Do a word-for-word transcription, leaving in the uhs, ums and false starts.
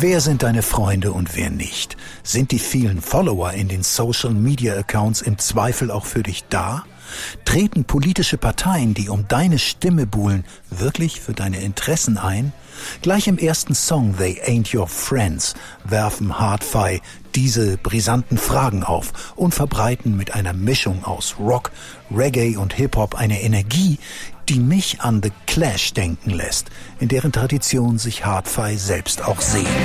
Wer sind deine Freunde und wer nicht? Sind die vielen Follower in den Social-Media-Accounts im Zweifel auch für dich da? Treten politische Parteien, die um deine Stimme buhlen, wirklich für deine Interessen ein? Gleich im ersten Song They Ain't Your Friends werfen Hard-Fi diese brisanten Fragen auf und verbreiten mit einer Mischung aus Rock, Reggae und Hip-Hop eine Energie, die mich an The Clash denken lässt, in deren Tradition sich Hard-Fi selbst auch sehen.